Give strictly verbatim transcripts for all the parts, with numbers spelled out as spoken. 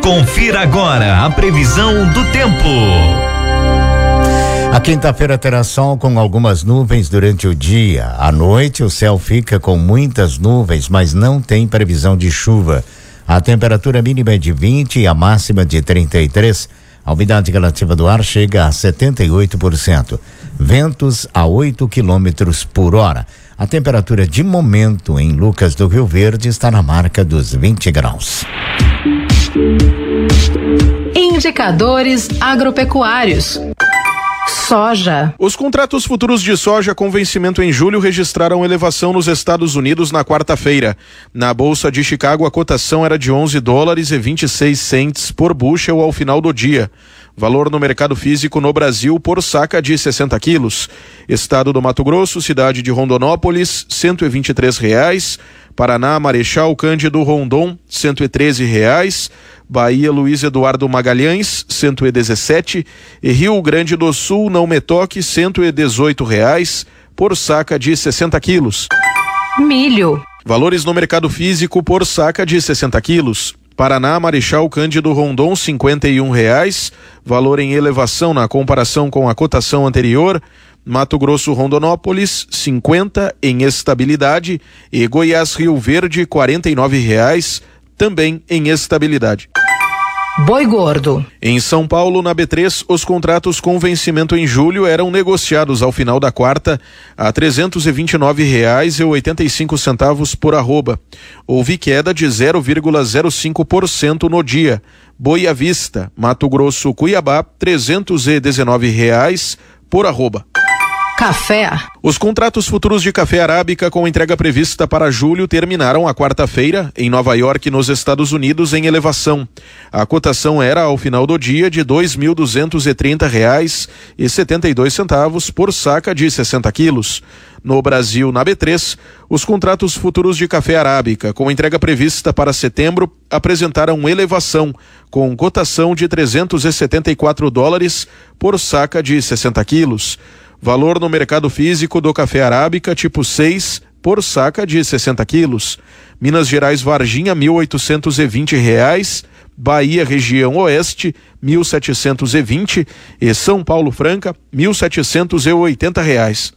Confira agora a previsão do tempo. A quinta-feira terá sol com algumas nuvens durante o dia. À noite, o céu fica com muitas nuvens, mas não tem previsão de chuva. A temperatura mínima é de vinte e a máxima de trinta e três. A umidade relativa do ar chega a setenta e oito por cento. Ventos a oito quilômetros por hora. A temperatura de momento em Lucas do Rio Verde está na marca dos vinte graus. Indicadores agropecuários. Soja. Os contratos futuros de soja com vencimento em julho registraram elevação nos Estados Unidos na quarta-feira. Na Bolsa de Chicago, a cotação era de onze dólares e vinte e seis centes por bushel ao final do dia. Valor no mercado físico no Brasil por saca de sessenta quilos. Estado do Mato Grosso, cidade de Rondonópolis, cento e vinte e três reais. Paraná, Marechal Cândido Rondon, cento e treze reais. Bahia, Luiz Eduardo Magalhães, cento e dezessete. E Rio Grande do Sul, Não Me Toque, cento e dezoito reais por saca de sessenta quilos. Milho. Valores no mercado físico por saca de sessenta quilos. Paraná, Marechal Cândido Rondon, cinquenta e um reais. Valor em elevação na comparação com a cotação anterior. Mato Grosso, Rondonópolis, cinquenta em estabilidade. E Goiás, Rio Verde, quarenta e nove reais, também em estabilidade. Boi gordo. Em São Paulo, na B três, os contratos com vencimento em julho eram negociados ao final da quarta a trezentos e vinte e nove reais e oitenta e cinco centavos por arroba. Houve queda de zero vírgula zero cinco por cento no dia. Boi à vista, Mato Grosso, Cuiabá, trezentos e dezenove reais por arroba. Café. Os contratos futuros de café arábica com entrega prevista para julho terminaram a quarta-feira em Nova York, nos Estados Unidos, em elevação. A cotação era, ao final do dia, de dois mil duzentos e trinta reais e setenta e dois centavos por saca de sessenta quilos. No Brasil, na B três, os contratos futuros de café arábica com entrega prevista para setembro apresentaram elevação, com cotação de trezentos e setenta e quatro dólares por saca de sessenta quilos. Valor no mercado físico do café arábica tipo seis por saca de sessenta quilos. Minas Gerais, Varginha, mil oitocentos e vinte reais. Bahia, região oeste, mil setecentos e vinte. E São Paulo, Franca, mil setecentos e oitenta reais.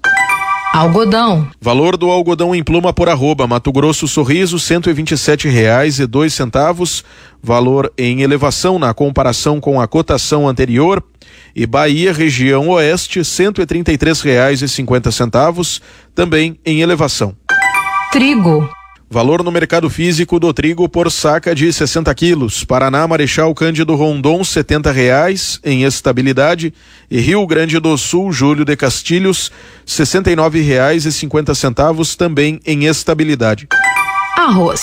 Algodão. Valor do algodão em pluma por arroba, Mato Grosso, Sorriso, cento e vinte e sete reais e dois centavos. Valor em elevação na comparação com a cotação anterior. E Bahia, região oeste, cento e trinta e três reais e cinquenta centavos, também em elevação. Trigo. Valor no mercado físico do trigo por saca de sessenta quilos. Paraná, Marechal Cândido Rondon, setenta reais em estabilidade. E Rio Grande do Sul, Júlio de Castilhos, sessenta e nove reais e cinquenta centavos, também em estabilidade. Arroz.